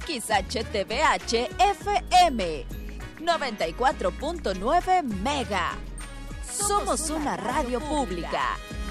XHTBH FM 94.9 Mega. Somos una radio pública.